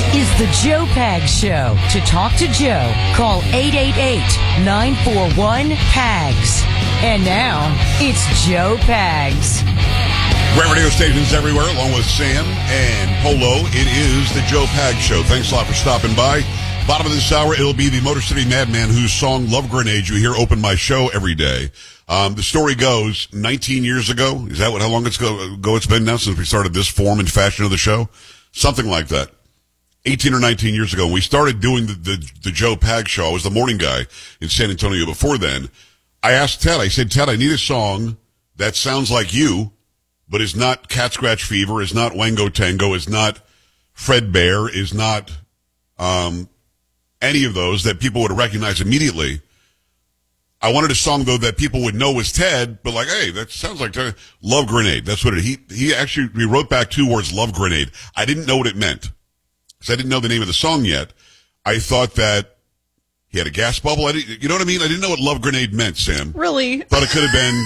is the Joe Pags Show. To talk to Joe, call 888-941-PAGS. And now, it's Joe Pags. Great radio stations everywhere, along with Sam and Polo. It is the Joe Pags Show. Thanks a lot for stopping by. Bottom of this hour, it'll be the Motor City Madman whose song Love Grenade you hear open my show every day. The story goes 19 years ago. Is that how long ago it's been now since we started this form and fashion of the show? Something like that. 18 or 19 years ago, when we started doing the Joe Pags Show, I was the morning guy in San Antonio. Before then, I asked Ted, I said, Ted, I need a song that sounds like you, but is not Cat Scratch Fever, is not Wango Tango, is not Fred Bear, is not any of those that people would recognize immediately. I wanted a song, though, that people would know was Ted, but like, hey, that sounds like Ted. Love Grenade. That's what he wrote back 2 words, Love Grenade. I didn't know what it meant. Because I didn't know the name of the song yet. I thought that he had a gas bubble. You know what I mean? I didn't know what Love Grenade meant, Sam. Really? Thought it could have been,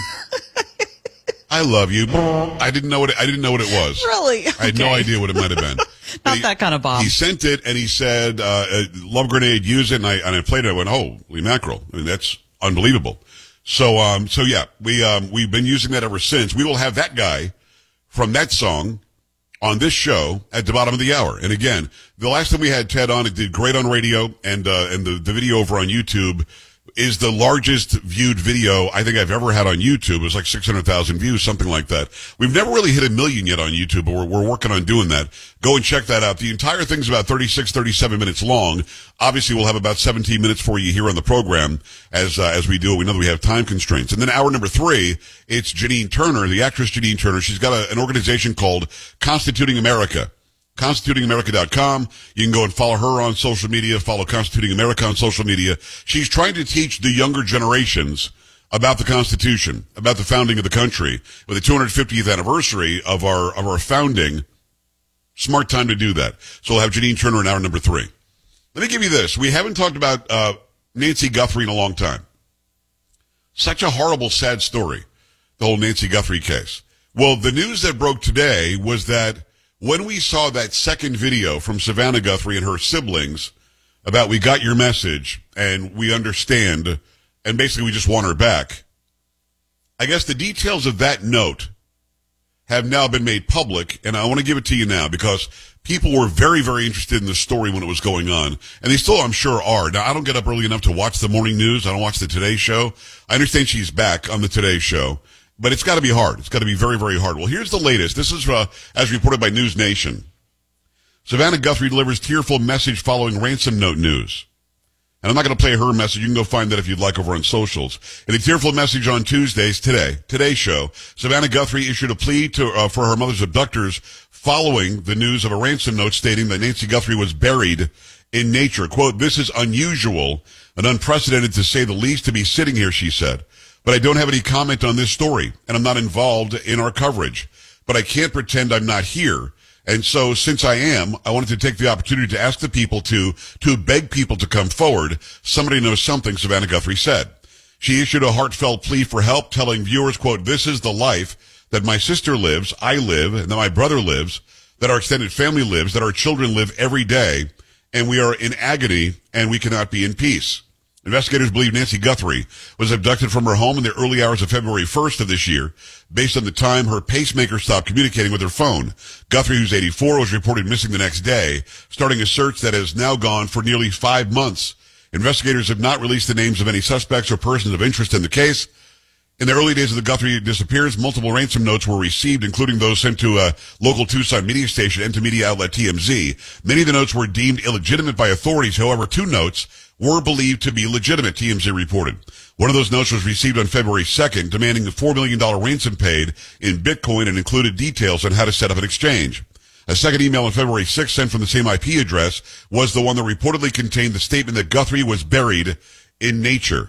I love you. I didn't know what it was. Really? I had no idea what it might have been. Not that kind of bomb. He sent it and he said, Love Grenade, use it. And I played it. I went, holy mackerel. I mean, that's unbelievable. So yeah, we've been using that ever since. We will have that guy from that song on this show at the bottom of the hour. And again, the last time we had Ted on, it did great on radio, and the video over on YouTube is the largest viewed video I think I've ever had on YouTube. It was like 600,000 views, something like that. We've never really hit 1 million yet on YouTube, but we're working on doing that. Go and check that out. The entire thing's about 36, 37 minutes long. Obviously, we'll have about 17 minutes for you here on the program as we do it. We know that we have time constraints. And then hour number 3, it's Janine Turner, the actress Janine Turner. She's got an organization called Constituting America. ConstitutingAmerica.com. You can go and follow her on social media, follow Constituting America on social media. She's trying to teach the younger generations about the Constitution, about the founding of the country. With the 250th anniversary of our founding, smart time to do that. So we'll have Janine Turner in hour number 3. Let me give you this. We haven't talked about Nancy Guthrie in a long time. Such a horrible, sad story, the whole Nancy Guthrie case. Well, the news that broke today was that when we saw that second video from Savannah Guthrie and her siblings about we got your message and we understand and basically we just want her back, I guess the details of that note have now been made public, and I want to give it to you now because people were very, very interested in this story when it was going on, and they still, I'm sure, are. Now, I don't get up early enough to watch the morning news. I don't watch the Today Show. I understand she's back on the Today Show. But it's got to be hard. It's got to be very, very hard. Well, here's the latest. This is as reported by News Nation. Savannah Guthrie delivers tearful message following ransom note news. And I'm not going to play her message. You can go find that if you'd like over on socials. In a tearful message on Today's Show, Savannah Guthrie issued a plea for her mother's abductors following the news of a ransom note stating that Nancy Guthrie was buried in nature. Quote, "This is unusual and unprecedented to say the least to be sitting here," she said. "But I don't have any comment on this story, and I'm not involved in our coverage. But I can't pretend I'm not here. And so, since I am, I wanted to take the opportunity to ask the people to beg people to come forward. Somebody knows something," Savannah Guthrie said. She issued a heartfelt plea for help, telling viewers, quote, "This is the life that my sister lives, I live, and that my brother lives, that our extended family lives, that our children live every day, and we are in agony, and we cannot be in peace." Investigators believe Nancy Guthrie was abducted from her home in the early hours of February 1st of this year, based on the time her pacemaker stopped communicating with her phone. Guthrie, who's 84, was reported missing the next day, starting a search that has now gone for nearly 5 months. Investigators have not released the names of any suspects or persons of interest in the case. In the early days of the Guthrie disappearance, multiple ransom notes were received, including those sent to a local Tucson media station and to media outlet TMZ. Many of the notes were deemed illegitimate by authorities. However, 2 notes were believed to be legitimate, TMZ reported. One of those notes was received on February 2nd, demanding a $4 million ransom paid in Bitcoin and included details on how to set up an exchange. A second email on February 6th, sent from the same IP address, was the one that reportedly contained the statement that Guthrie was buried in nature.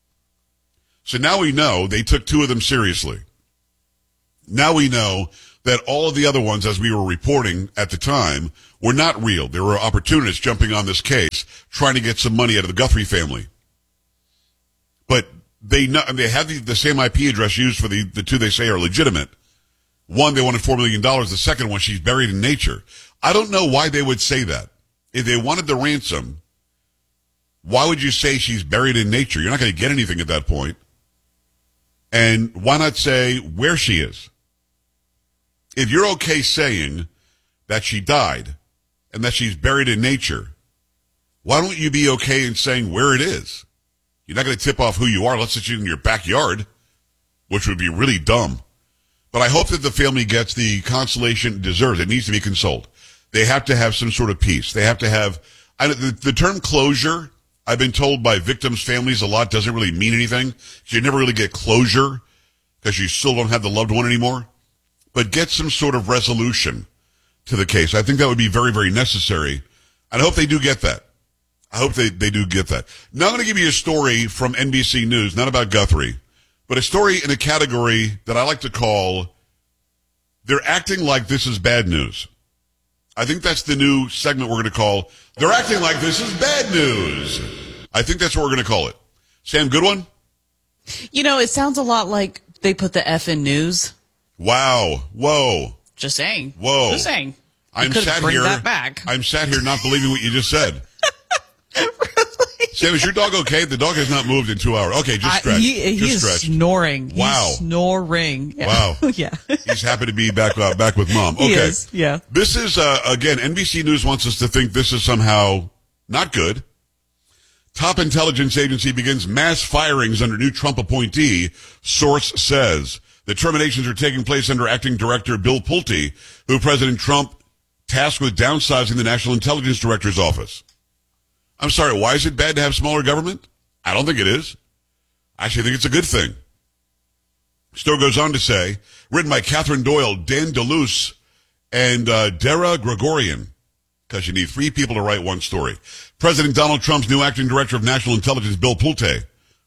So now we know they took 2 of them seriously. Now we know that all of the other ones, as we were reporting at the time, were not real. There were opportunists jumping on this case, trying to get some money out of the Guthrie family. But they have the same IP address used for the 2 they say are legitimate. One, they wanted $4 million. The second one, she's buried in nature. I don't know why they would say that. if they wanted the ransom, why would you say she's buried in nature? You're not going to get anything at that point. And why not say where she is? If you're okay saying that she died and that she's buried in nature, why don't you be okay in saying where it is? You're not going to tip off who you are unless it's in your backyard, which would be really dumb. But I hope that the family gets the consolation it deserves. It needs to be consoled. They have to have some sort of peace. They have to have, the term closure, I've been told by victims' families a lot, doesn't really mean anything. You never really get closure because you still don't have the loved one anymore. But get some sort of resolution to the case. I think that would be very, very necessary. And I hope they do get that. I hope they do get that. Now I'm going to give you a story from NBC News, not about Guthrie, but a story in a category that I like to call, they're acting like this is bad news. I think that's the new segment we're going to call, they're acting like this is bad news. I think that's what we're going to call it. Sam, good one? You know, it sounds a lot like they put the F in news. Wow. Whoa. Just saying. Whoa. Just saying. I'm sat here. That back. I'm sat here not believing what you just said. Really? Sam, is your dog okay? The dog has not moved in 2 hours. Okay, just stretch. He is snoring. Wow. He's snoring. Yeah. Wow. Yeah. He's happy to be back with Mom. Okay. He is, yeah. This is, again, NBC News wants us to think this is somehow not good. Top intelligence agency begins mass firings under new Trump appointee, source says. The terminations are taking place under acting director Bill Pulte, who President Trump tasked with downsizing the National Intelligence Director's office. I'm sorry, why is it bad to have smaller government? I don't think it is. I actually think it's a good thing. Story goes on to say, written by Catherine Doyle, Dan DeLuce, and Dara Gregorian, because you need 3 people to write one story. President Donald Trump's new acting director of national intelligence, Bill Pulte,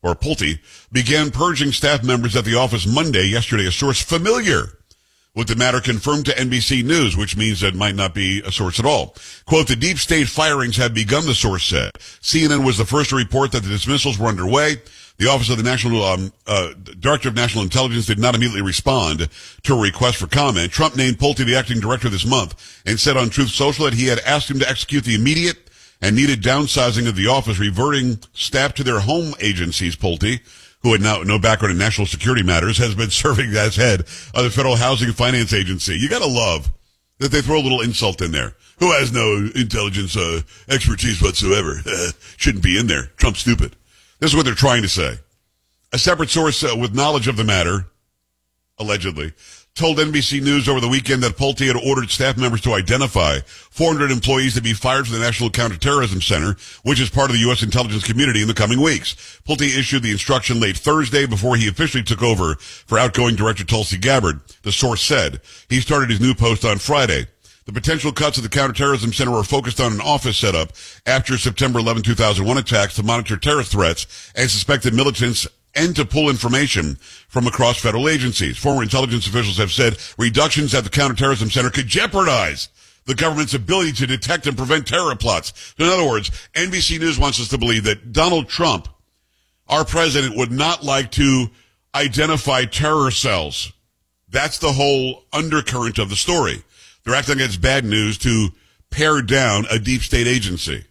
began purging staff members at the office yesterday, a source familiar with the matter confirmed to NBC News, which means that it might not be a source at all. Quote, the deep state firings have begun, the source said. CNN was the first to report that the dismissals were underway. The Office of the National Director of National Intelligence did not immediately respond to a request for comment. Trump named Pulte the acting director this month and said on Truth Social that he had asked him to execute the immediate and needed downsizing of the office, reverting staff to their home agencies. Pulte, who had no background in national security matters, has been serving as head of the Federal Housing Finance Agency. You gotta love that they throw a little insult in there. Who has no intelligence expertise whatsoever? Shouldn't be in there. Trump's stupid. This is what they're trying to say. A separate source with knowledge of the matter, allegedly, told NBC News over the weekend that Pulte had ordered staff members to identify 400 employees to be fired from the National Counterterrorism Center, which is part of the U.S. intelligence community, in the coming weeks. Pulte issued the instruction late Thursday before he officially took over for outgoing Director Tulsi Gabbard, the source said. He started his new post on Friday. The potential cuts at the Counterterrorism Center were focused on an office setup after September 11, 2001 attacks to monitor terrorist threats and suspected militants and to pull information from across federal agencies. Former intelligence officials have said reductions at the Counterterrorism Center could jeopardize the government's ability to detect and prevent terror plots. In other words, NBC News wants us to believe that Donald Trump, our president, would not like to identify terror cells. That's the whole undercurrent of the story. They're acting like it's bad news to pare down a deep state agency.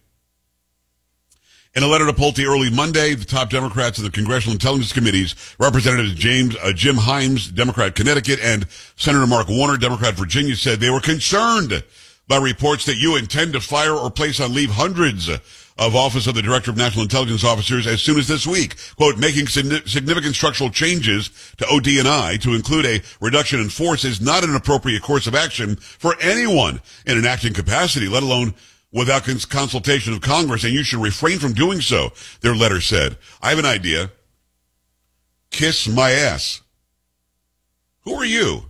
In a letter to Pulte early Monday, the top Democrats in the Congressional Intelligence Committees, Representatives Jim Himes, Democrat Connecticut, and Senator Mark Warner, Democrat Virginia, said they were concerned by reports that you intend to fire or place on leave hundreds of Office of the Director of National Intelligence officers as soon as this week. Quote, making significant structural changes to OD&I to include a reduction in force is not an appropriate course of action for anyone in an acting capacity, let alone without consultation of Congress, and you should refrain from doing so, their letter said. I have an idea. Kiss my ass. Who are you?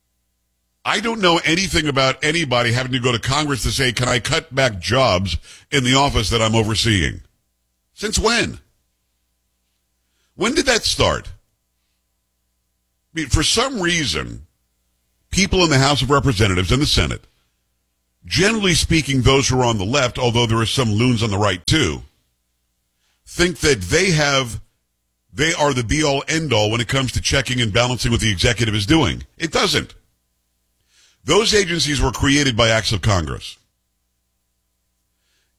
I don't know anything about anybody having to go to Congress to say, can I cut back jobs in the office that I'm overseeing? Since when? When did that start? I mean, for some reason, people in the House of Representatives and the Senate, generally speaking, those who are on the left, although there are some loons on the right too, think that they are the be-all, end-all when it comes to checking and balancing what the executive is doing. It doesn't. Those agencies were created by acts of Congress.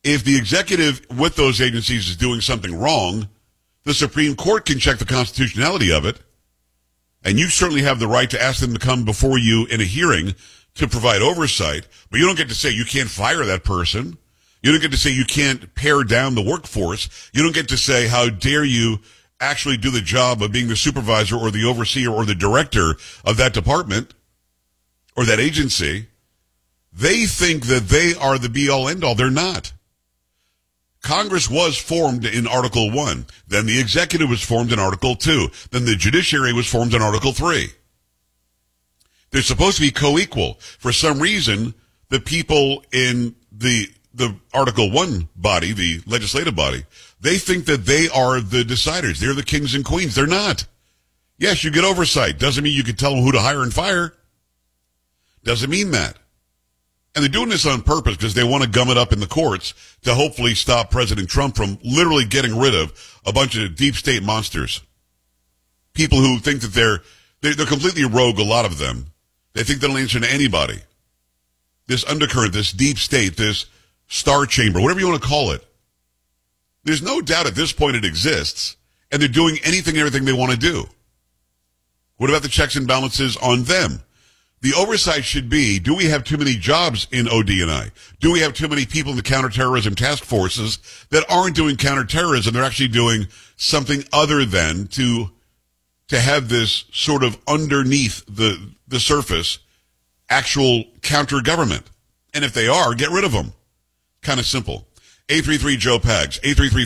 If the executive with those agencies is doing something wrong, the Supreme Court can check the constitutionality of it. And you certainly have the right to ask them to come before you in a hearing to provide oversight. But you don't get to say you can't fire that person. You don't get to say you can't pare down the workforce. You don't get to say, how dare you actually do the job of being the supervisor or the overseer or the director of that department or that agency. They think that they are the be-all, end-all. They're not. Congress was formed in Article 1. Then the executive was formed in Article 2. Then the judiciary was formed in Article 3. They're supposed to be co-equal. For some reason, the people in the Article 1 body, the legislative body, they think that they are the deciders. They're the kings and queens. They're not. Yes, you get oversight. Doesn't mean you can tell them who to hire and fire. Doesn't mean that. And they're doing this on purpose because they want to gum it up in the courts to hopefully stop President Trump from literally getting rid of a bunch of deep state monsters. People who think that they're completely rogue, a lot of them. They think they'll answer to anybody. This undercurrent, this deep state, this star chamber, whatever you want to call it. There's no doubt at this point it exists, and they're doing anything and everything they want to do. What about the checks and balances on them? The oversight should be, do we have too many jobs in OD&I? Do we have too many people in the counterterrorism task forces that aren't doing counterterrorism? They're actually doing something other than to have this sort of underneath the surface actual counter-government. And if they are, get rid of them. Kind of simple. 833-JOE-PAGS,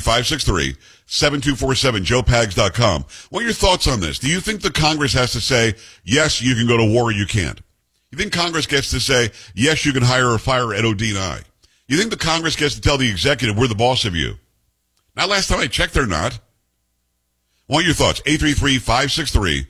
833-563-7247, joepags.com. What are your thoughts on this? Do you think the Congress has to say, yes, you can go to war or you can't? You think Congress gets to say, yes, you can hire or fire at OD&I? You think the Congress gets to tell the executive, we're the boss of you? Not last time I checked, they're not. What are your thoughts? 833-563-7247,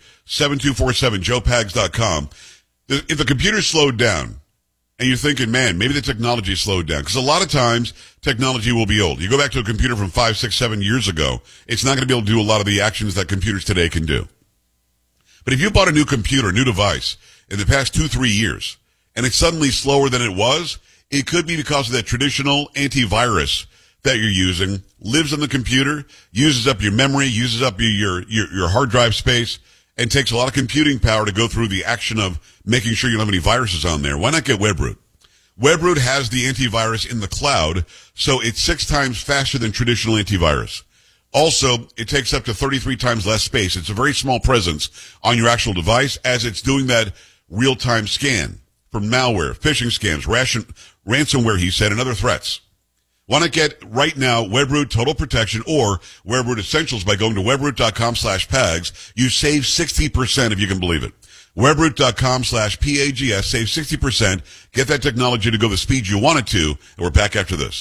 joepags.com. If the computer slowed down, and you're thinking, man, maybe the technology slowed down, because a lot of times technology will be old. You go back to a computer from 5, 6, 7 years ago, it's not going to be able to do a lot of the actions that computers today can do. But if you bought a new computer, a new device, in the past 2-3 years, and it's suddenly slower than it was, it could be because of that traditional antivirus that you're using, lives on the computer, uses up your memory, uses up your hard drive space, and takes a lot of computing power to go through the action of making sure you don't have any viruses on there. Why not get WebRoot? WebRoot has the antivirus in the cloud, so it's 6 times faster than traditional antivirus. Also, it takes up to 33 times less space. It's a very small presence on your actual device as it's doing that real-time scan for malware, phishing scams, ransomware, he said, and other threats. Want to get right now WebRoot Total Protection or WebRoot Essentials by going to webroot.com/PAGS. You save 60% if you can believe it. Webroot.com/PAGS. Save 60%. Get that technology to go the speed you want it to. And we're back after this.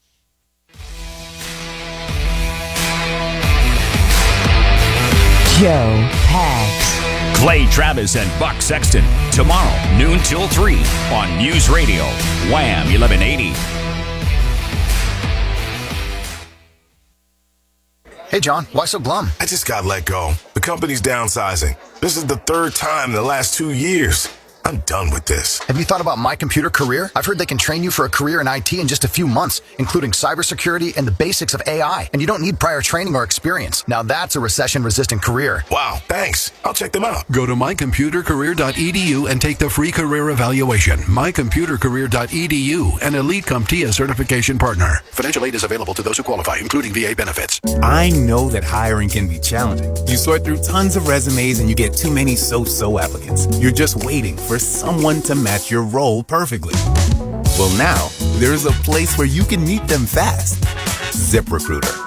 Joe Pags. Clay Travis and Buck Sexton. Tomorrow, noon till 3 on News Radio. Wham 1180. Hey, John, why so glum? I just got let go. The company's downsizing. This is the 3rd time in the last 2 years. I'm done with this. Have you thought about My Computer Career? I've heard they can train you for a career in IT in just a few months, including cybersecurity and the basics of AI. And you don't need prior training or experience. Now that's a recession-resistant career. Wow, thanks. I'll check them out. Go to mycomputercareer.edu and take the free career evaluation. mycomputercareer.edu, an Elite CompTIA certification partner. Financial aid is available to those who qualify, including VA benefits. I know that hiring can be challenging. You sort through tons of resumes and you get too many so-so applicants. You're just waiting for someone to match your role perfectly. Well, now there's a place where you can meet them fast. ZipRecruiter.